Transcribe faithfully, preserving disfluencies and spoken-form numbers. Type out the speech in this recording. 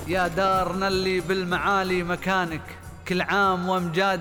يا دارنا اللي بالمعالي مكانك، كل عام وامجاد